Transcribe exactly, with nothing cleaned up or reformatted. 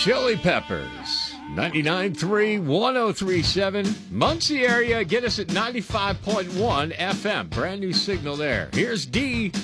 Chili Peppers. ninety-nine point three, one oh three point seven. Muncie area, get us at ninety-five point one F M. Brand new signal there. Here's D.